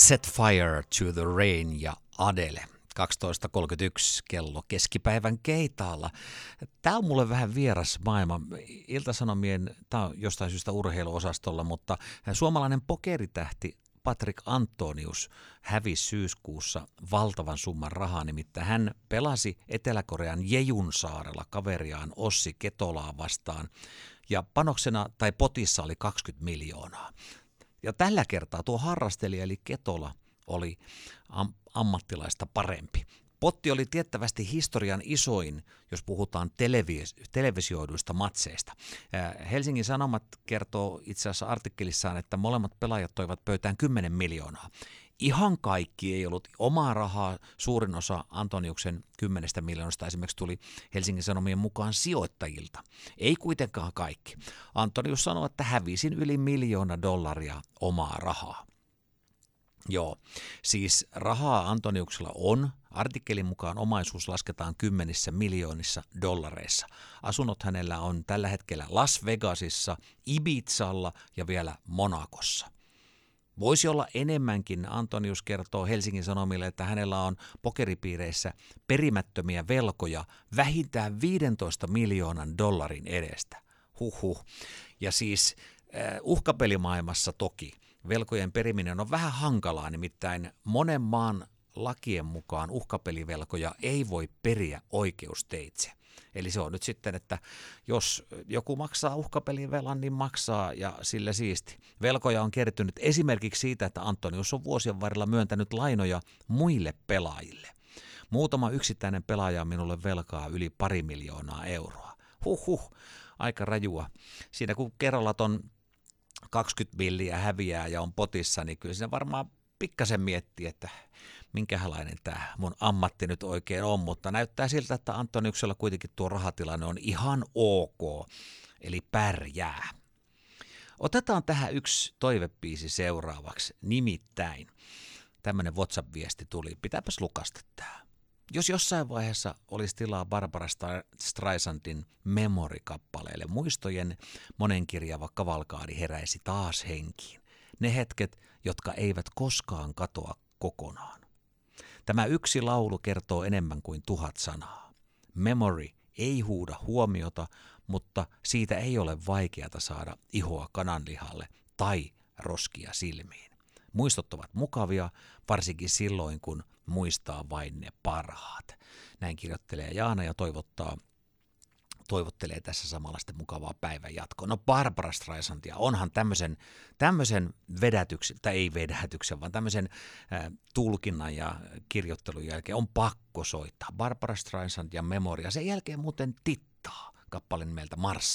Set Fire to the Rain ja Adele. 12.31 kello keskipäivän Keitaalla. Tämä on mulle vähän vieras maailma. Ilta-Sanomien, tämä on jostain syystä urheiluosastolla, mutta suomalainen pokeritähti Patrik Antonius hävisi syyskuussa valtavan summan rahaa, nimittäin hän pelasi Etelä-Korean Jejun saarella kaveriaan Ossi Ketolaa vastaan ja panoksena tai potissa oli 20 miljoonaa. Ja tällä kertaa tuo harrastelija eli Ketola oli ammattilaista parempi. Potti oli tiettävästi historian isoin, jos puhutaan televisioiduista matseista. Helsingin Sanomat kertoo itse asiassa artikkelissaan, että molemmat pelaajat toivat pöytään 10 miljoonaa. Ihan kaikki ei ollut omaa rahaa, suurin osa Antoniuksen 10 miljoonasta esimerkiksi tuli Helsingin Sanomien mukaan sijoittajilta. Ei kuitenkaan kaikki. Antonius sanoi, että hävisin yli $1 miljoonaa omaa rahaa. Joo, siis rahaa Antoniuksella on. Artikkelin mukaan omaisuus lasketaan 10 miljoonissa dollareissa. Asunnot hänellä on tällä hetkellä Las Vegasissa, Ibizalla ja vielä Monacossa. Voisi olla enemmänkin, Antonius kertoo Helsingin Sanomille, että hänellä on pokeripiireissä perimättömiä velkoja vähintään $15 miljoonan edestä. Huhhuh. Ja siis uhkapelimaailmassa toki velkojen periminen on vähän hankalaa, nimittäin monen maan lakien mukaan uhkapelivelkoja ei voi periä oikeusteitse. Eli se on nyt sitten, että jos joku maksaa uhkapelivelan, niin maksaa ja sillä siisti. Velkoja on kertynyt esimerkiksi siitä, että Antonius on vuosien varrella myöntänyt lainoja muille pelaajille. Muutama yksittäinen pelaaja on minulle velkaa yli $2 miljoonaa. Huhhuh, aika rajua. Siinä kun kerralla ton 20 milliä häviää ja on potissa, niin kyllä siinä varmaan pikkasen miettii, että minkälainen tämä mun ammatti nyt oikein on, mutta näyttää siltä, että Antoniuksella kuitenkin tuo rahatilanne on ihan ok, eli pärjää. Otetaan tähän yksi toivebiisi seuraavaksi, nimittäin tämmöinen WhatsApp-viesti tuli, pitääpäs lukasta tämä. Jos jossain vaiheessa olisi tilaa Barbara Streisandin Memory-kappaleelle, muistojen monenkirjava kavalkaadi heräisi taas henkiin. Ne hetket, jotka eivät koskaan katoa kokonaan. Tämä yksi laulu kertoo enemmän kuin 1000 sanaa. Memory ei huuda huomiota, mutta siitä ei ole vaikeata saada ihoa kananlihalle tai roskia silmiin. Muistot ovat mukavia, varsinkin silloin, kun muistaa vain ne parhaat. Näin kirjoittelee Jaana ja toivottelee tässä samalla sitten mukavaa päivän jatkoa. No Barbara Streisandia, onhan tämmöisen vedätyksen, tai ei vedätyksen, vaan tämmöisen tulkinnan ja kirjoittelun jälkeen on pakko soittaa. Barbara Streisand ja Memoria, sen jälkeen muuten tittaa kappale nimeltä Mars.